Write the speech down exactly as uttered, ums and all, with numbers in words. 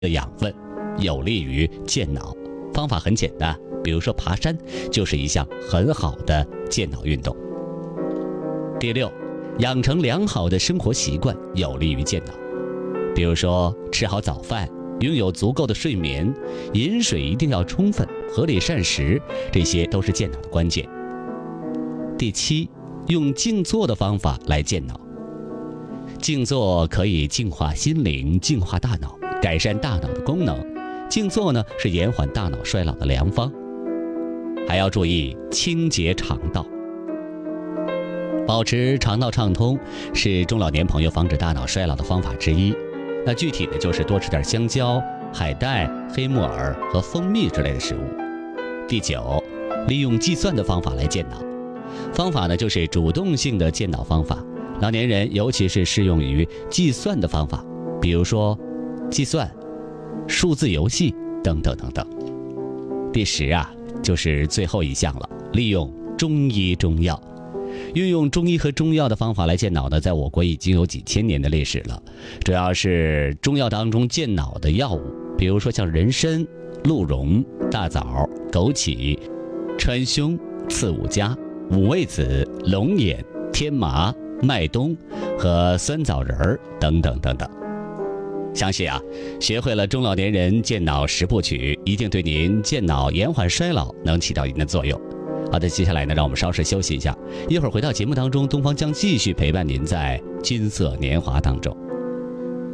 的养分，有利于健脑。方法很简单，比如说爬山就是一项很好的健脑运动。第六，养成良好的生活习惯，有利于健脑。比如说吃好早饭，拥有足够的睡眠，饮水一定要充分，合理膳食，这些都是健脑的关键。第七，用静坐的方法来健脑。静坐可以净化心灵，净化大脑，改善大脑的功能。静坐呢，是延缓大脑衰老的良方。还要注意清洁肠道。保持肠道畅通是中老年朋友防止大脑衰老的方法之一。那具体的就是多吃点香蕉、海带、黑木耳和蜂蜜之类的食物。第九，利用计算的方法来健脑。方法呢，就是主动性的健脑方法，老年人尤其是适用于计算的方法，比如说计算、数字游戏等等等等。第十啊，就是最后一项了，利用中医中药。运用中医和中药的方法来健脑呢，在我国已经有几千年的历史了。主要是中药当中健脑的药物，比如说像人参、鹿茸、大枣、枸杞、川芎、刺五加、五味子、龙眼、天麻、麦冬和酸枣仁儿等等等等。相信啊，学会了中老年人健脑十部曲，一定对您健脑延缓衰老能起到一定的作用。好的，接下来呢，让我们稍事休息一下，一会儿回到节目当中，东方将继续陪伴您在金色年华当中。